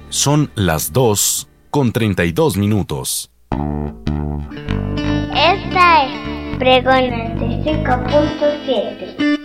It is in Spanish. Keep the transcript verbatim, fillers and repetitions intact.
Son las dos con treinta y dos minutos. Esta es Pregón noventa y cinco punto siete.